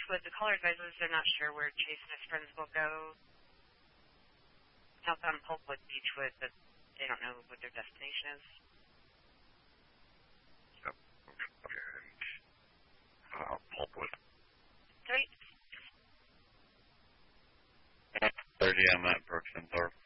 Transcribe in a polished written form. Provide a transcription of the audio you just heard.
Beechwood, the caller advises they're not sure where Chase and his friends will go. Southbound Pulpwood, Beechwood, but they don't know what their destination is. Yep. And Pulpwood. Great. 30, I'm at Brooks and Thorpe.